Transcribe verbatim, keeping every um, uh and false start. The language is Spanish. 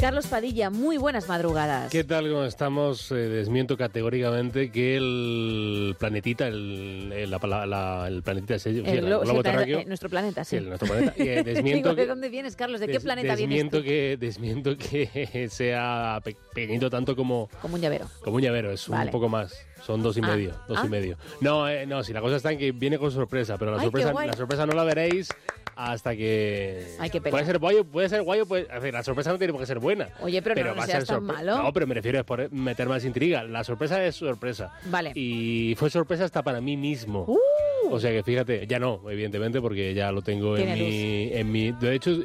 Carlos Padilla, muy buenas madrugadas. ¿Qué tal? ¿Cómo estamos? Eh, desmiento categóricamente que el planetita, el, el, la, la, el planetita, el, el, sí, el globo, globo sí, terráqueo... Eh, nuestro planeta, sí. sí el, nuestro planeta. Y, eh, desmiento Digo, ¿de que, dónde vienes, Carlos? ¿De qué des, planeta desmiento vienes tú? que Desmiento que sea pe pequeñito tanto como... Como un llavero. Como un llavero, es vale. un poco más. Son dos y ah, medio, dos ah. y medio. No, eh, no, si la cosa está en que viene con sorpresa, pero la Ay, sorpresa la sorpresa no la veréis hasta que... Hay que puede ser guayo, puede ser guayo, puede... A ver, la sorpresa no tiene por qué ser buena. Oye, pero, pero no, no va seas a ser tan malo. No, pero me refiero a por meter más intriga. La sorpresa es sorpresa. Vale. Y fue sorpresa hasta para mí mismo. Uh. O sea que fíjate, ya no, evidentemente, porque ya lo tengo en mi, en mi... De hecho,